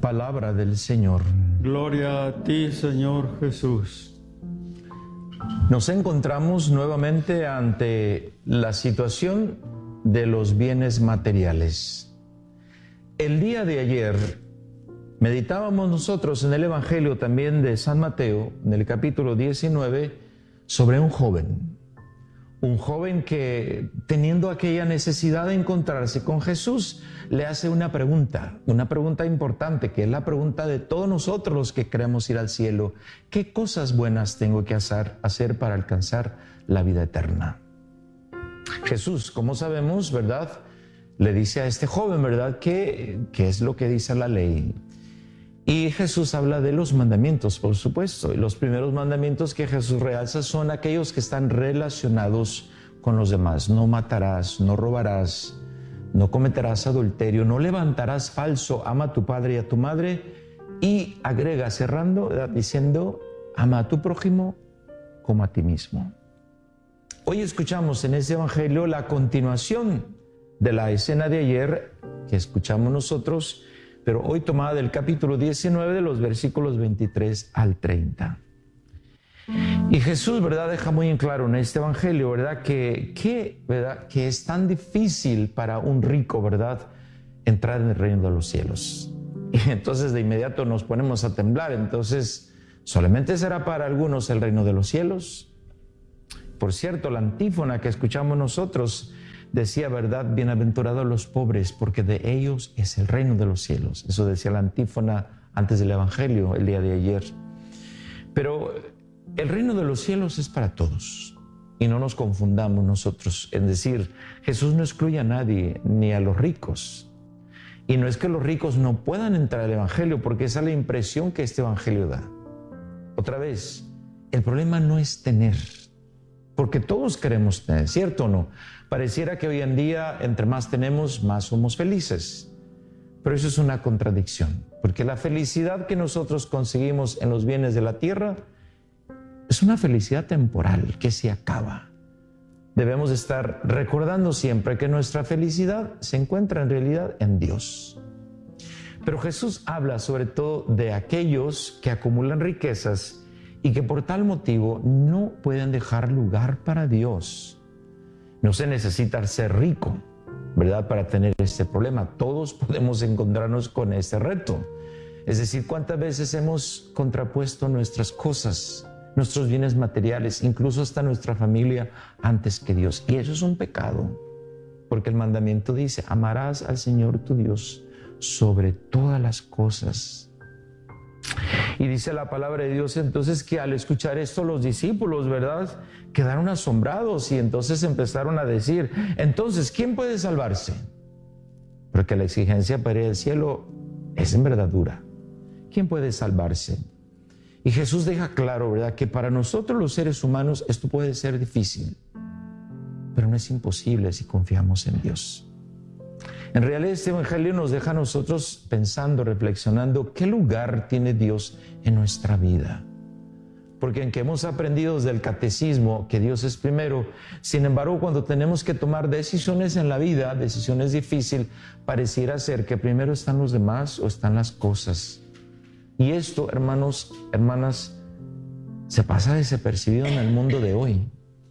Palabra del Señor. Gloria a ti, Señor Jesús. Nos encontramos nuevamente ante la situación de los bienes materiales. El día de ayer meditábamos nosotros en el Evangelio también de San Mateo, en el capítulo 19, sobre un joven que, teniendo aquella necesidad de encontrarse con Jesús, le hace una pregunta importante, que es la pregunta de todos nosotros los que queremos ir al cielo. ¿Qué cosas buenas tengo que hacer para alcanzar la vida eterna? Jesús, como sabemos, ¿verdad?, le dice a este joven, ¿verdad?, ¿qué es lo que dice la ley? Y Jesús habla de los mandamientos, por supuesto. Y los primeros mandamientos que Jesús realza son aquellos que están relacionados con los demás. No matarás, no robarás, no cometerás adulterio, no levantarás falso, ama a tu padre y a tu madre. Y agrega, cerrando, diciendo, ama a tu prójimo como a ti mismo. Hoy escuchamos en este Evangelio la continuación de la escena de ayer que escuchamos nosotros, pero hoy tomada del capítulo 19 de los versículos 23 al 30. Y Jesús, ¿verdad?, deja muy en claro en este evangelio, ¿verdad?, que es tan difícil para un rico, ¿verdad?, entrar en el reino de los cielos. Y entonces de inmediato nos ponemos a temblar. Entonces, ¿solamente será para algunos el reino de los cielos? Por cierto, la antífona que escuchamos nosotros decía, ¿verdad?, bienaventurados los pobres, porque de ellos es el reino de los cielos. Eso decía la antífona antes del Evangelio, el día de ayer. Pero el reino de los cielos es para todos. Y no nos confundamos nosotros en decir, Jesús no excluye a nadie, ni a los ricos. Y no es que los ricos no puedan entrar al Evangelio, porque esa es la impresión que este Evangelio da. Otra vez, el problema no es tener, porque todos queremos tener, ¿cierto o no? Pareciera que hoy en día, entre más tenemos, más somos felices. Pero eso es una contradicción, porque la felicidad que nosotros conseguimos en los bienes de la tierra es una felicidad temporal que se acaba. Debemos estar recordando siempre que nuestra felicidad se encuentra en realidad en Dios. Pero Jesús habla sobre todo de aquellos que acumulan riquezas y que por tal motivo no pueden dejar lugar para Dios. No se necesita ser rico, ¿verdad?, para tener este problema. Todos podemos encontrarnos con este reto. Es decir, ¿cuántas veces hemos contrapuesto nuestras cosas, nuestros bienes materiales, incluso hasta nuestra familia, antes que Dios? Y eso es un pecado, porque el mandamiento dice, amarás al Señor tu Dios sobre todas las cosas. Y dice la palabra de Dios entonces que al escuchar esto los discípulos, ¿verdad?, quedaron asombrados y entonces empezaron a decir, entonces, ¿quién puede salvarse? Porque la exigencia para ir al cielo es en verdad dura. ¿Quién puede salvarse? Y Jesús deja claro, ¿verdad?, que para nosotros los seres humanos esto puede ser difícil, pero no es imposible si confiamos en Dios. En realidad este evangelio nos deja a nosotros pensando, reflexionando, ¿qué lugar tiene Dios en nuestra vida? Porque aunque hemos aprendido desde el catecismo que Dios es primero, sin embargo, cuando tenemos que tomar decisiones en la vida, decisiones difíciles, pareciera ser que primero están los demás o están las cosas. Y esto, hermanos, hermanas, se pasa desapercibido en el mundo de hoy.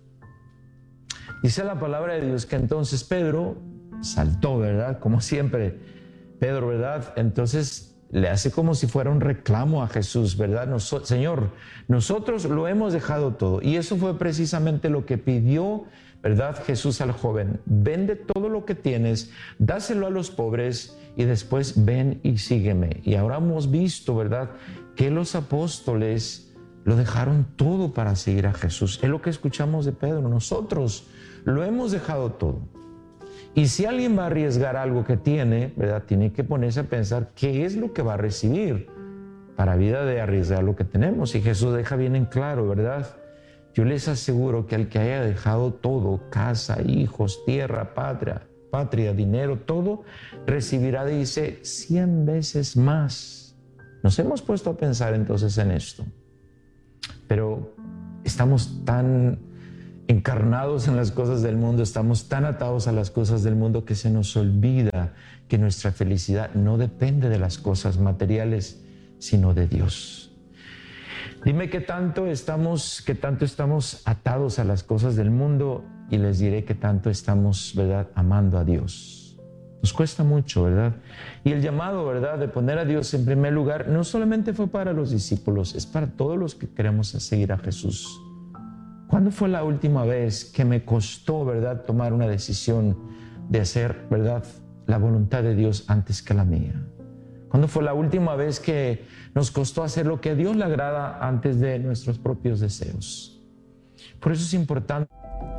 Dice la palabra de Dios que entonces Pedro saltó, ¿verdad? Como siempre, Pedro, ¿verdad? Entonces le hace como si fuera un reclamo a Jesús, ¿verdad? Señor, nosotros lo hemos dejado todo. Y eso fue precisamente lo que pidió, ¿verdad?, Jesús al joven. Vende todo lo que tienes, dáselo a los pobres y después ven y sígueme. Y ahora hemos visto, ¿verdad?, que los apóstoles lo dejaron todo para seguir a Jesús. Es lo que escuchamos de Pedro. Nosotros lo hemos dejado todo. Y si alguien va a arriesgar algo que tiene, ¿verdad?, tiene que ponerse a pensar qué es lo que va a recibir para vida de arriesgar lo que tenemos. Y Jesús deja bien en claro, ¿verdad? Yo les aseguro que al que haya dejado todo, casa, hijos, tierra, patria, dinero, todo, recibirá, dice, 100 veces más. Nos hemos puesto a pensar entonces en esto. Pero estamos tan encarnados en las cosas del mundo, estamos tan atados a las cosas del mundo que se nos olvida que nuestra felicidad no depende de las cosas materiales, sino de Dios. Dime qué tanto estamos atados a las cosas del mundo y les diré qué tanto estamos, ¿verdad?, amando a Dios. Nos cuesta mucho, ¿verdad? Y el llamado, ¿verdad?, de poner a Dios en primer lugar no solamente fue para los discípulos, es para todos los que queremos seguir a Jesús. ¿Cuándo fue la última vez que me costó, ¿verdad?, tomar una decisión de hacer, ¿verdad?, la voluntad de Dios antes que la mía? ¿Cuándo fue la última vez que nos costó hacer lo que a Dios le agrada antes de nuestros propios deseos? Por eso es importante.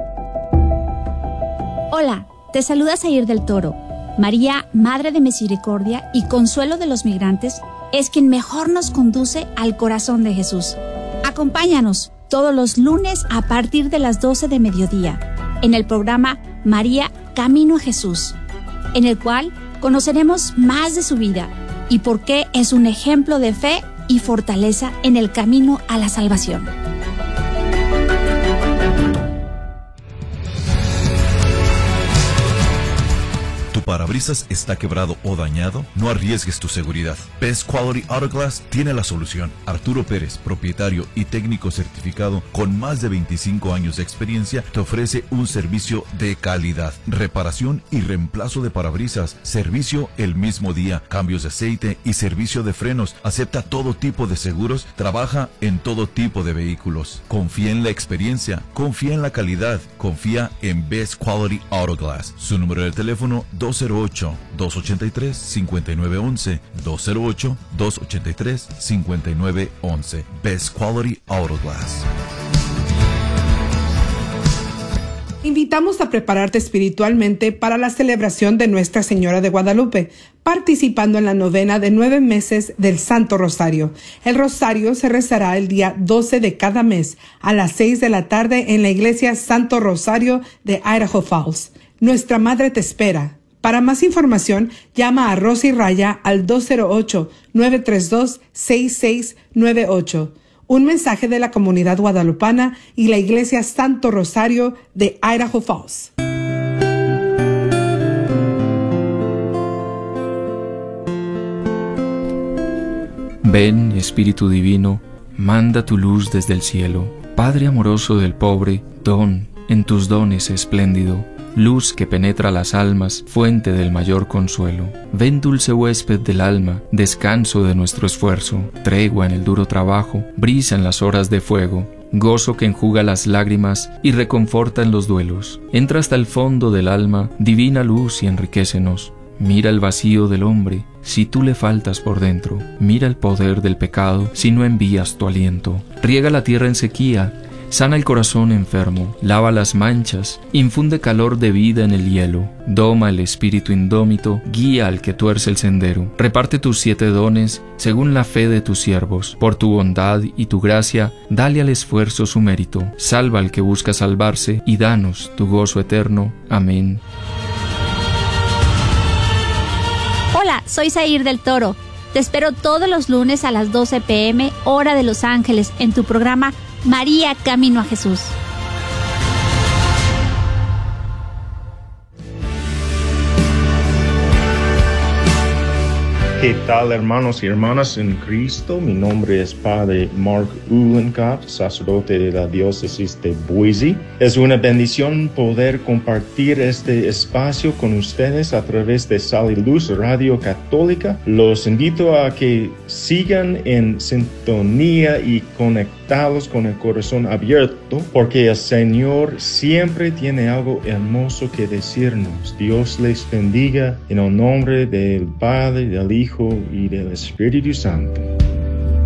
Hola, te saluda Zair del Toro. María, Madre de Misericordia y Consuelo de los Migrantes, es quien mejor nos conduce al corazón de Jesús. Acompáñanos todos los lunes a partir de las 12 de mediodía en el programa María, Camino a Jesús, en el cual conoceremos más de su vida y por qué es un ejemplo de fe y fortaleza en el camino a la salvación. ¿Tu parabrisas está quebrado o dañado? No arriesgues tu seguridad. Best Quality Auto Glass tiene la solución. Arturo Pérez, propietario y técnico certificado con más de 25 años de experiencia, te ofrece un servicio de calidad. Reparación y reemplazo de parabrisas, servicio el mismo día, cambios de aceite y servicio de frenos. Acepta todo tipo de seguros, trabaja en todo tipo de vehículos. Confía en la experiencia, confía en la calidad, confía en Best Quality Auto Glass. Su número de teléfono 208-283-5911, 208-283-5911. Best Quality Auto Glass. Invitamos a prepararte espiritualmente para la celebración de Nuestra Señora de Guadalupe, participando en la novena de 9 meses del Santo Rosario. El Rosario se rezará el día 12 de cada mes a las 6 de la tarde en la iglesia Santo Rosario de Idaho Falls. Nuestra Madre te espera. Para más información, llama a Rosy Raya al 208-932-6698. Un mensaje de la comunidad guadalupana y la Iglesia Santo Rosario de Idaho Falls. Ven, Espíritu Divino, manda tu luz desde el cielo. Padre amoroso del pobre, don en tus dones espléndido. Luz que penetra las almas, fuente del mayor consuelo. Ven, dulce huésped del alma, descanso de nuestro esfuerzo, tregua en el duro trabajo, brisa en las horas de fuego, gozo que enjuga las lágrimas y reconforta en los duelos. Entra hasta el fondo del alma, divina luz, y enriquécenos. Mira el vacío del hombre, si tú le faltas por dentro. Mira el poder del pecado, si no envías tu aliento. Riega la tierra en sequía, sana el corazón enfermo, lava las manchas, infunde calor de vida en el hielo, doma el espíritu indómito, guía al que tuerce el sendero. Reparte tus 7 dones según la fe de tus siervos. Por tu bondad y tu gracia, dale al esfuerzo su mérito. Salva al que busca salvarse y danos tu gozo eterno. Amén. Hola, soy Zair del Toro. Te espero todos los lunes a las 12 p.m. hora de Los Ángeles en tu programa María, Camino a Jesús. ¿Qué tal, hermanos y hermanas en Cristo? Mi nombre es Padre Mark Uhlenkopf, sacerdote de la diócesis de Boise. Es una bendición poder compartir este espacio con ustedes a través de Sal y Luz Radio Católica. Los invito a que sigan en sintonía y conectados con el corazón abierto, porque el Señor siempre tiene algo hermoso que decirnos. Dios les bendiga en el nombre del Padre, del Hijo y del Espíritu Santo.